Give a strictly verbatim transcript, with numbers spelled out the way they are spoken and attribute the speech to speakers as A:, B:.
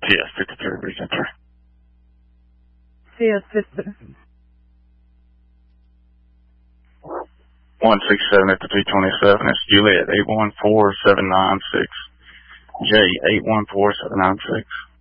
A: T S fifty-three, Region three.
B: T S fifty-three.
A: one six seven fifty-three twenty-seven. It's Juliet eight one four seven nine six. J eight one four seven nine six.